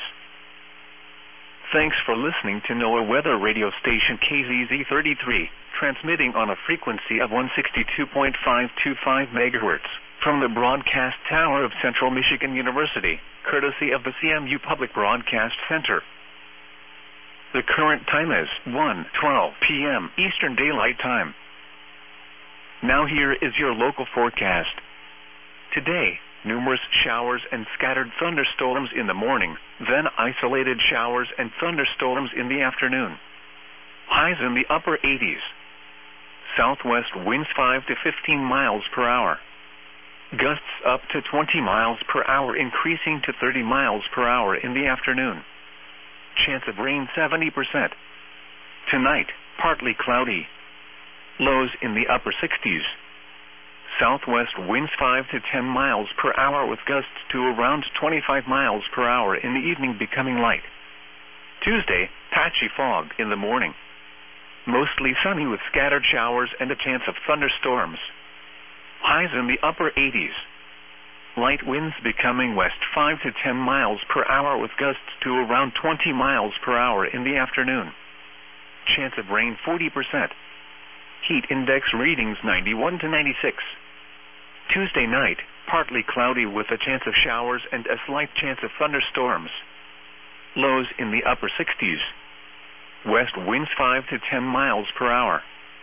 Thanks for listening to NOAA Weather Radio Station K Z Z thirty-three, transmitting on a frequency of one sixty-two point five two five megahertz from the broadcast tower of Central Michigan University, courtesy of the C M U Public Broadcast Center. The current time is one twelve p m Eastern Daylight Time. Now here is your local forecast. Today, numerous showers and scattered thunderstorms in the morning, then isolated showers and thunderstorms in the afternoon. Highs in the upper eighties. Southwest winds five to fifteen miles per hour. Gusts up to twenty miles per hour increasing to thirty miles per hour in the afternoon. Chance of rain seventy percent. Tonight, partly cloudy. Lows in the upper sixties. Southwest winds five to ten miles per hour with gusts to around twenty-five miles per hour in the evening becoming light. Tuesday, patchy fog in the morning. Mostly sunny with scattered showers and a chance of thunderstorms. Highs in the upper eighties. Light winds becoming west five to ten miles per hour with gusts to around twenty miles per hour in the afternoon. Chance of rain forty percent. Heat index readings ninety-one to ninety-six. Tuesday night, partly cloudy with a chance of showers and a slight chance of thunderstorms. Lows in the upper sixties. West winds five to ten miles per hour.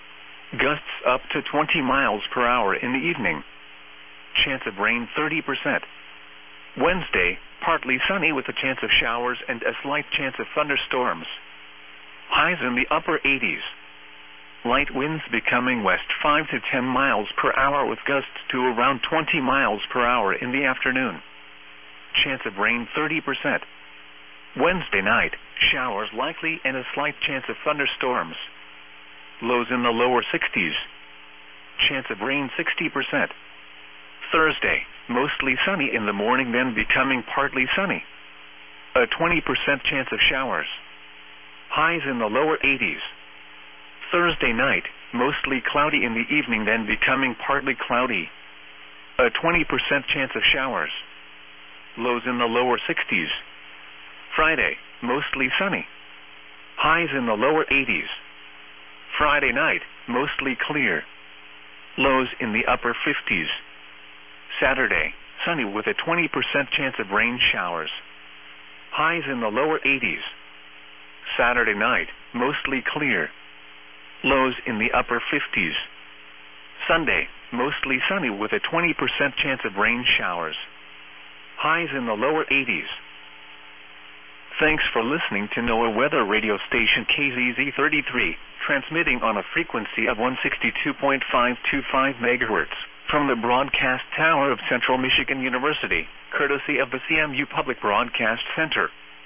Gusts up to twenty miles per hour in the evening. Chance of rain thirty percent. Wednesday, partly sunny with a chance of showers and a slight chance of thunderstorms. Highs in the upper eighties. Light winds becoming west five to ten miles per hour with gusts to around twenty miles per hour in the afternoon. Chance of rain thirty percent. Wednesday night, showers likely and a slight chance of thunderstorms. Lows in the lower sixties. Chance of rain sixty percent. Thursday, mostly sunny in the morning then becoming partly sunny. A twenty percent chance of showers. Highs in the lower eighties. Thursday night, mostly cloudy in the evening then becoming partly cloudy. A twenty percent chance of showers. Lows in the lower sixties. Friday, mostly sunny. Highs in the lower eighties. Friday night, mostly clear. Lows in the upper fifties. Saturday, sunny with a twenty percent chance of rain showers. Highs in the lower eighties. Saturday night, mostly clear. Lows in the upper fifties. Sunday, mostly sunny with a twenty percent chance of rain showers. Highs in the lower eighties. Thanks for listening to NOAA Weather Radio Station K Z Z thirty-three, transmitting on a frequency of one sixty-two point five two five megahertz from the broadcast tower of Central Michigan University, courtesy of the C M U Public Broadcast Center.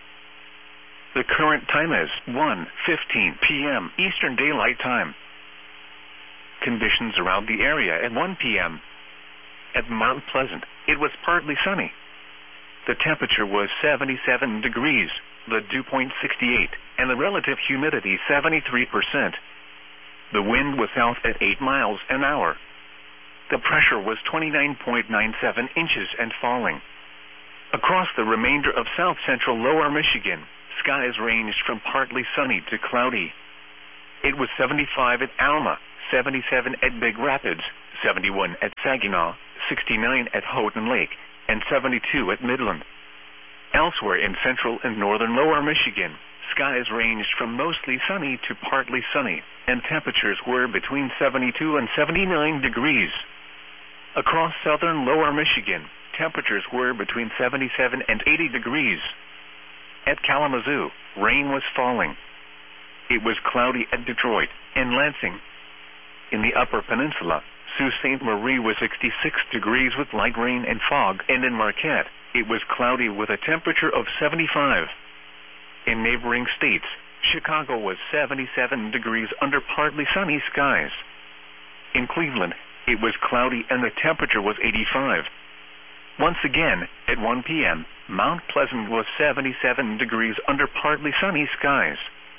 The current time is one fifteen p m Eastern Daylight Time. Conditions around the area at one p m At Mount Pleasant, it was partly sunny. The temperature was seventy-seven degrees, the dew point sixty-eight, and the relative humidity seventy-three percent. The wind was south at eight miles an hour. The pressure was twenty-nine point nine seven inches and falling. Across the remainder of south-central lower Michigan, skies ranged from partly sunny to cloudy. It was seventy-five at Alma, seventy-seven at Big Rapids, seventy-one at Saginaw, sixty-nine at Houghton Lake, and seventy-two at Midland. Elsewhere in central and northern lower Michigan, skies ranged from mostly sunny to partly sunny, and temperatures were between seventy-two and seventy-nine degrees. Across southern lower Michigan, temperatures were between seventy-seven and eighty degrees. At Kalamazoo, rain was falling. It was cloudy at Detroit and Lansing. In the Upper Peninsula, Sault Ste. Marie was sixty-six degrees with light rain and fog, and in Marquette, it was cloudy with a temperature of seventy-five. In neighboring states, Chicago was seventy-seven degrees under partly sunny skies. In Cleveland, it was cloudy and the temperature was eighty-five. Once again, at one p m, Mount Pleasant was seventy-seven degrees under partly sunny skies.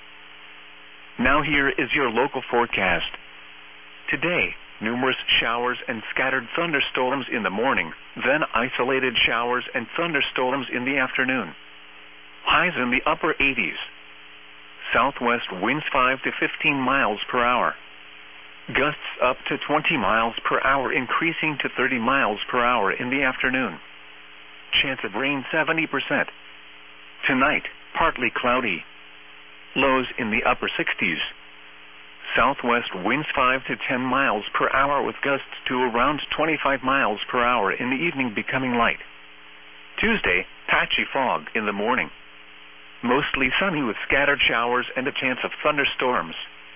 Now here is your local forecast. Today, numerous showers and scattered thunderstorms in the morning, then isolated showers and thunderstorms in the afternoon. Highs in the upper eighties. Southwest winds five to fifteen miles per hour. Gusts up to twenty miles per hour, increasing to thirty miles per hour in the afternoon. Chance of rain seventy percent. Tonight, partly cloudy. Lows in the upper sixties. Southwest winds five to ten miles per hour with gusts to around twenty-five miles per hour in the evening, becoming light. Tuesday, patchy fog in the morning. Mostly sunny with scattered showers and a chance of thunderstorms.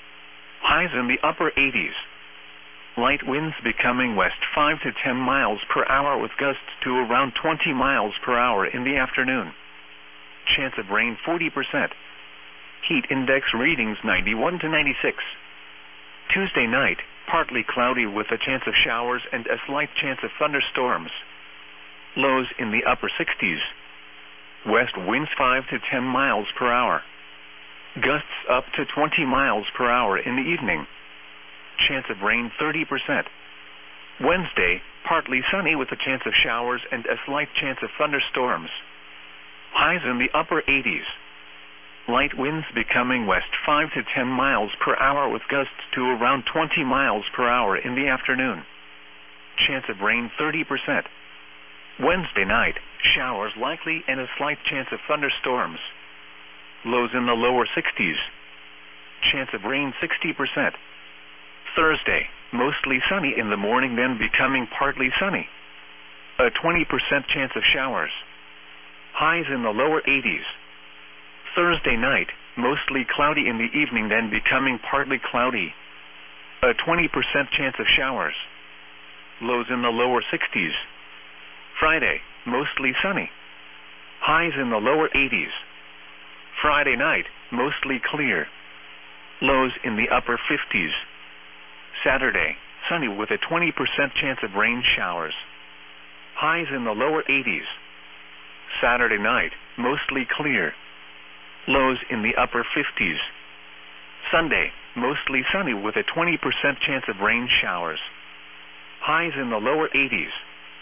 Highs in the upper eighties. Light winds becoming west five to ten miles per hour with gusts to around twenty miles per hour in the afternoon. Chance of rain forty percent. Heat index readings ninety-one to ninety-six. Tuesday night, partly cloudy with a chance of showers and a slight chance of thunderstorms. Lows in the upper sixties. West winds five to ten miles per hour. Gusts up to twenty miles per hour in the evening. Chance of rain thirty percent. Wednesday, partly sunny with a chance of showers and a slight chance of thunderstorms. Highs in the upper eighties. Light winds becoming west five to ten miles per hour with gusts to around twenty miles per hour in the afternoon. Chance of rain thirty percent. Wednesday night, showers likely and a slight chance of thunderstorms. Lows in the lower sixties. Chance of rain sixty percent. Thursday, mostly sunny in the morning, then becoming partly sunny. A twenty percent chance of showers. Highs in the lower eighties. Thursday night, mostly cloudy in the evening, then becoming partly cloudy. A twenty percent chance of showers. Lows in the lower sixties. Friday, mostly sunny. Highs in the lower eighties. Friday night, mostly clear. Lows in the upper fifties. Saturday, sunny with a twenty percent chance of rain showers. Highs in the lower eighties. Saturday night, mostly clear. Lows in the upper fifties. Sunday, mostly sunny with a twenty percent chance of rain showers. Highs in the lower eighties.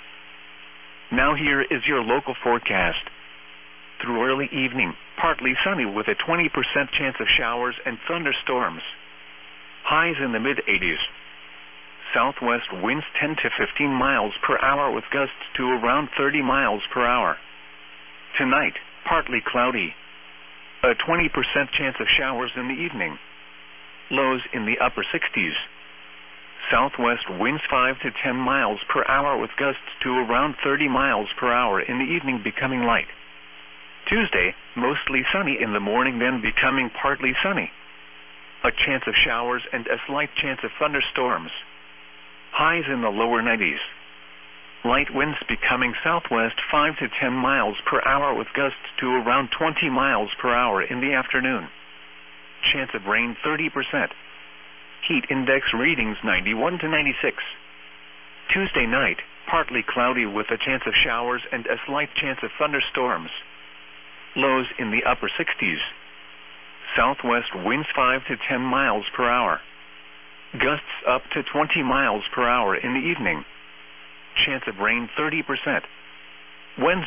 Now here is your local forecast. Through early evening, partly sunny with a twenty percent chance of showers and thunderstorms. Highs in the mid-eighties. Southwest winds ten to fifteen miles per hour with gusts to around thirty miles per hour. Tonight, partly cloudy. A twenty percent chance of showers in the evening. Lows in the upper sixties. Southwest winds five to ten miles per hour with gusts to around thirty miles per hour in the evening, becoming light. Tuesday, mostly sunny in the morning, then becoming partly sunny. A chance of showers and a slight chance of thunderstorms. Highs in the lower nineties. Light winds becoming southwest five to ten miles per hour with gusts to around twenty miles per hour in the afternoon. Chance of rain thirty percent. Heat index readings ninety-one to ninety-six. Tuesday night, partly cloudy with a chance of showers and a slight chance of thunderstorms. Lows in the upper sixties. Southwest winds five to ten miles per hour. Gusts up to twenty miles per hour in the evening. Chance of rain thirty percent. Wednesday,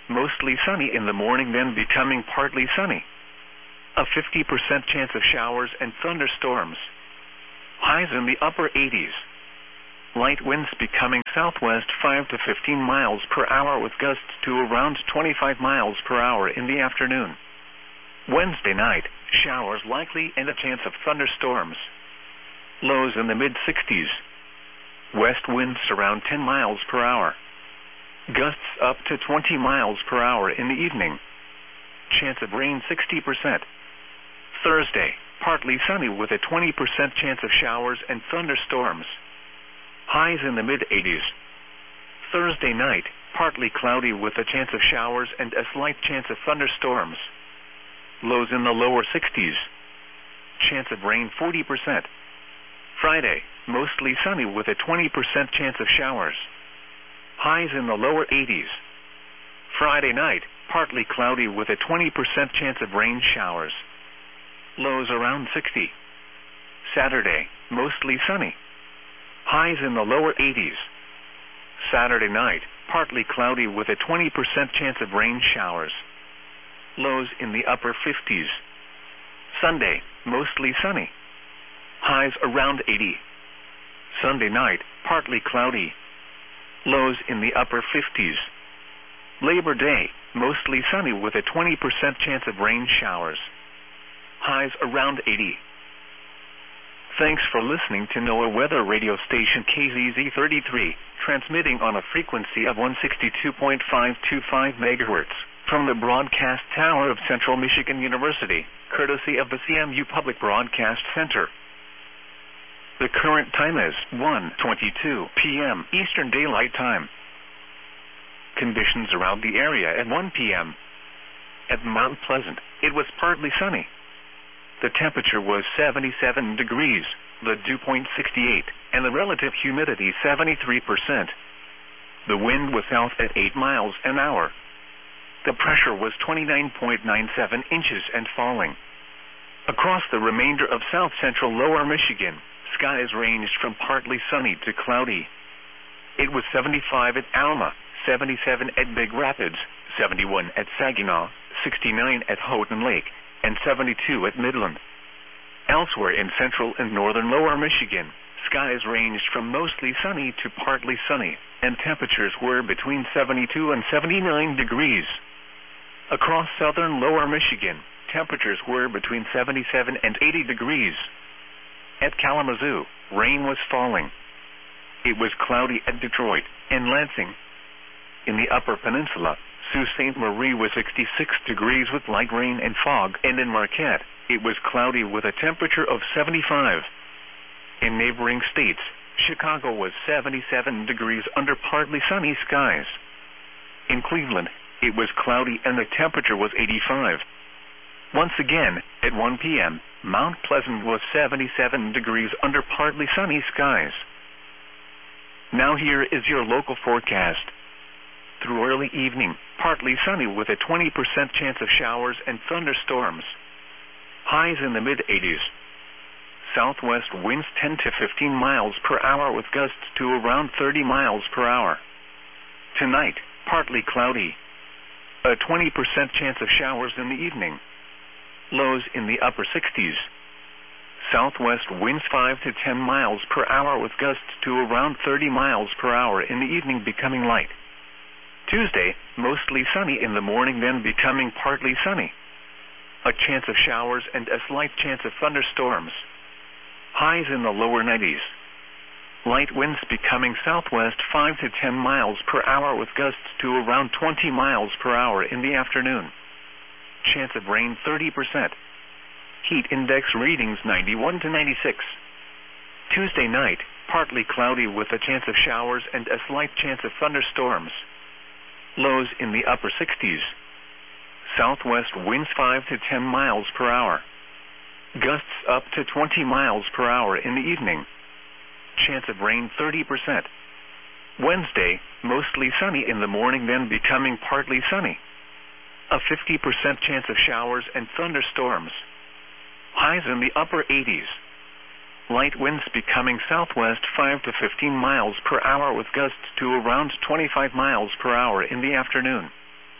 mostly sunny in the morning, then becoming partly sunny. A fifty percent chance of showers and thunderstorms. Highs in the upper eighties. Light winds becoming southwest five to fifteen miles per hour with gusts to around twenty-five miles per hour in the afternoon. Wednesday night, showers likely and a chance of thunderstorms. Lows in the mid-sixties. West winds around ten miles per hour. Gusts up to twenty miles per hour in the evening. Chance of rain sixty percent. Thursday, partly sunny with a twenty percent chance of showers and thunderstorms. Highs in the mid-eighties. Thursday night, partly cloudy with a chance of showers and a slight chance of thunderstorms. Lows in the lower sixties. Chance of rain forty percent. Friday, mostly sunny with a twenty percent chance of showers. Highs in the lower eighties. Friday night, partly cloudy with a twenty percent chance of rain showers. Lows around sixty. Saturday, mostly sunny. Highs in the lower eighties. Saturday night, partly cloudy with a twenty percent chance of rain showers. Lows in the upper fifties. Sunday, mostly sunny. Highs around eighty. Sunday night, partly cloudy. Lows in the upper fifties. Labor Day, mostly sunny with a twenty percent chance of rain showers. Highs around eighty. Thanks for listening to NOAA Weather Radio Station K Z Z thirty-three, transmitting on a frequency of one sixty-two point five two five megahertz from the broadcast tower of Central Michigan University, courtesy of the C M U Public Broadcast Center. The current time is one twenty-two p m Eastern Daylight Time. Conditions around the area at one p m At Mount Pleasant, it was partly sunny. The temperature was seventy-seven degrees, the dew point sixty-eight, and the relative humidity seventy-three percent. The wind was south at eight miles an hour. The pressure was twenty-nine point nine seven inches and falling. Across the remainder of south-central lower Michigan, skies ranged from partly sunny to cloudy. It was seventy-five at Alma, seventy-seven at Big Rapids, seventy-one at Saginaw, sixty-nine at Houghton Lake, and seventy-two at Midland. Elsewhere in central and northern lower Michigan, skies ranged from mostly sunny to partly sunny, and temperatures were between seventy-two and seventy-nine degrees. Across southern lower Michigan, temperatures were between seventy-seven and eighty degrees. At Kalamazoo, rain was falling. It was cloudy at Detroit and Lansing. In the Upper Peninsula, Sault Ste. Marie was sixty-six degrees with light rain and fog, and in Marquette, it was cloudy with a temperature of seventy-five. In neighboring states, Chicago was seventy-seven degrees under partly sunny skies. In Cleveland, it was cloudy and the temperature was eighty-five. Once again, at one p m, Mount Pleasant was seventy-seven degrees under partly sunny skies. Now here is your local forecast. Through early evening, partly sunny with a twenty percent chance of showers and thunderstorms. Highs in the mid-eighties. Southwest winds ten to fifteen miles per hour with gusts to around thirty miles per hour. Tonight, partly cloudy. A twenty percent chance of showers in the evening. Lows in the upper sixties. Southwest winds five to ten miles per hour with gusts to around thirty miles per hour in the evening, becoming light. Tuesday, mostly sunny in the morning, then becoming partly sunny. A chance of showers and a slight chance of thunderstorms. Highs in the lower nineties. Light winds becoming southwest five to ten miles per hour with gusts to around twenty miles per hour in the afternoon. Chance of rain thirty percent. Heat index readings ninety-one to ninety-six. Tuesday night, partly cloudy with a chance of showers and a slight chance of thunderstorms. Lows in the upper sixties. Southwest winds five to ten miles per hour. Gusts up to twenty miles per hour in the evening. Chance of rain thirty percent. Wednesday, mostly sunny in the morning, then becoming partly sunny. A fifty percent chance of showers and thunderstorms. Highs in the upper eighties. Light winds becoming southwest five to fifteen miles per hour with gusts to around twenty-five miles per hour in the afternoon.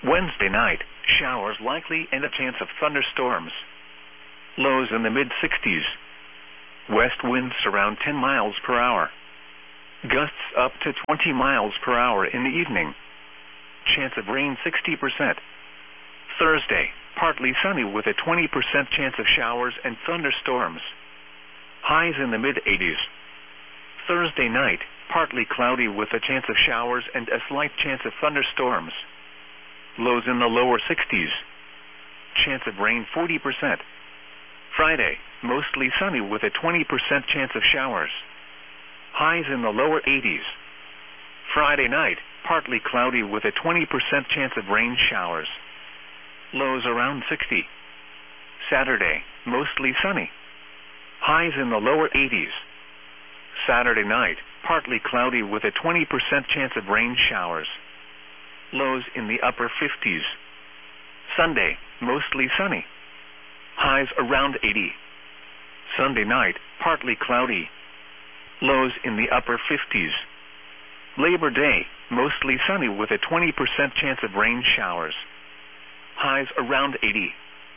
Wednesday night, showers likely and a chance of thunderstorms. Lows in the mid sixties. West winds around ten miles per hour. Gusts up to twenty miles per hour in the evening. Chance of rain sixty percent. Thursday, partly sunny with a twenty percent chance of showers and thunderstorms. Highs in the mid eighties. Thursday night, partly cloudy with a chance of showers and a slight chance of thunderstorms. Lows in the lower sixties. Chance of rain forty percent. Friday, mostly sunny with a twenty percent chance of showers. Highs in the lower eighties. Friday night, partly cloudy with a twenty percent chance of rain showers. Lows around sixty. Saturday, mostly sunny. Highs in the lower eighties. Saturday night, partly cloudy with a twenty percent chance of rain showers. Lows in the upper fifties. Sunday, mostly sunny. Highs around eighty. Sunday night, partly cloudy. Lows in the upper fifties. Labor Day, mostly sunny with a twenty percent chance of rain showers. Highs around eighty.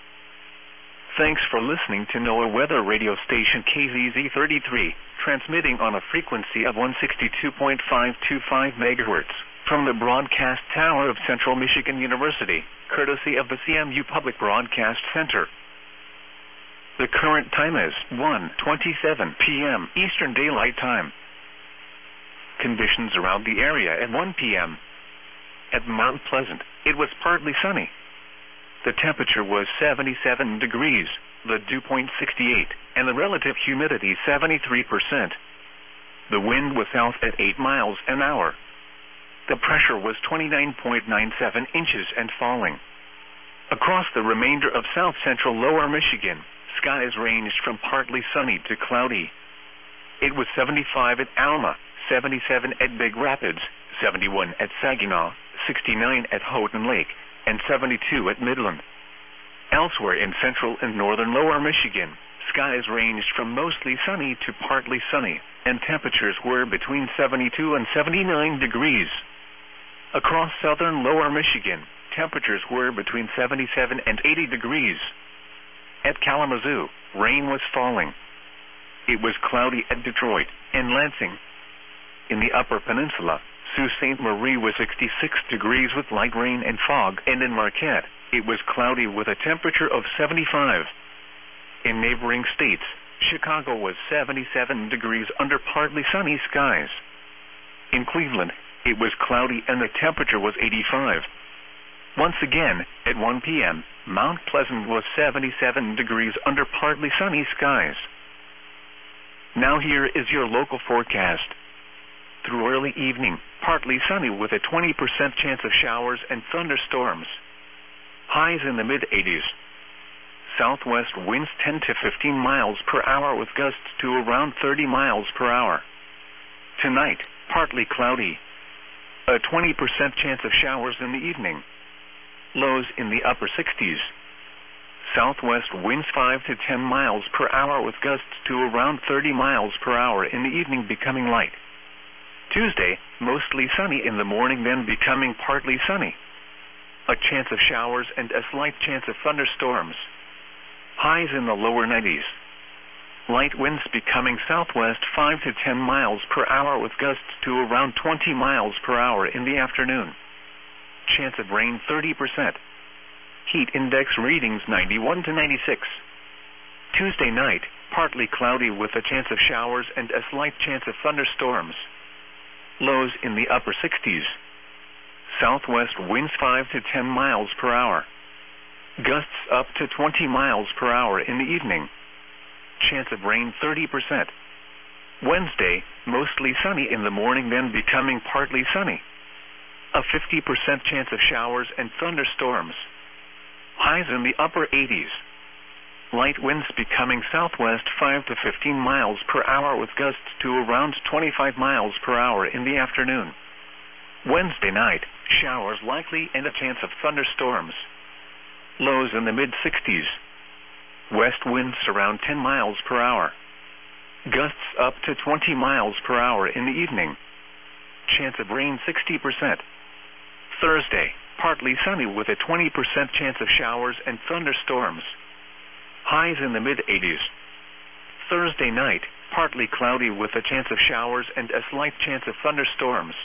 Thanks for listening to NOAA Weather Radio Station K Z Z thirty-three, transmitting on a frequency of one sixty-two point five two five megahertz from the broadcast tower of Central Michigan University, courtesy of the C M U Public Broadcast Center. The current time is one twenty-seven p m Eastern Daylight Time. Conditions around the area at one p m At Mount Pleasant, it was partly sunny. The temperature was seventy-seven degrees, the dew point sixty-eight, and the relative humidity seventy-three percent. The wind was south at eight miles an hour. The pressure was twenty-nine point nine seven inches and falling. Across the remainder of south central lower Michigan, skies ranged from partly sunny to cloudy. It was seventy-five at Alma, seventy-seven at Big Rapids, seventy-one at Saginaw, sixty-nine at Houghton Lake, and seventy-two at Midland. Elsewhere in central and northern lower Michigan, skies ranged from mostly sunny to partly sunny, and temperatures were between seventy-two and seventy-nine degrees. Across southern lower Michigan, temperatures were between seventy-seven and eighty degrees. At Kalamazoo, rain was falling. It was cloudy at Detroit and Lansing. In the Upper Peninsula, Sault Ste. Marie was sixty-six degrees with light rain and fog, and in Marquette, it was cloudy with a temperature of seventy-five. In neighboring states, Chicago was seventy-seven degrees under partly sunny skies. In Cleveland, it was cloudy and the temperature was eighty-five. Once again, at one p m, Mount Pleasant was seventy-seven degrees under partly sunny skies. Now here is your local forecast. Through early evening, partly sunny with a twenty percent chance of showers and thunderstorms. Highs in the mid eighties. Southwest winds ten to fifteen miles per hour with gusts to around thirty miles per hour. Tonight, partly cloudy. A twenty percent chance of showers in the evening. Lows in the upper sixties. Southwest winds five to ten miles per hour with gusts to around thirty miles per hour in the evening, becoming light. Tuesday, mostly sunny in the morning, then becoming partly sunny. A chance of showers and a slight chance of thunderstorms. Highs in the lower nineties. Light winds becoming southwest five to ten miles per hour with gusts to around twenty miles per hour in the afternoon. Chance of rain thirty percent. Heat index readings ninety-one to ninety-six. Tuesday night, partly cloudy with a chance of showers and a slight chance of thunderstorms. Lows in the upper sixties. Southwest winds five to ten miles per hour. Gusts up to twenty miles per hour in the evening. Chance of rain thirty percent. Wednesday, mostly sunny in the morning, then becoming partly sunny. A fifty percent chance of showers and thunderstorms. Highs in the upper eighties. Light winds becoming southwest five to fifteen miles per hour with gusts to around twenty-five miles per hour in the afternoon. Wednesday night, showers likely and a chance of thunderstorms. Lows in the mid sixties. West winds around ten miles per hour. Gusts up to twenty miles per hour in the evening. Chance of rain sixty percent. Thursday, partly sunny with a twenty percent chance of showers and thunderstorms. Highs in the mid-eighties. Thursday night, partly cloudy with a chance of showers and a slight chance of thunderstorms.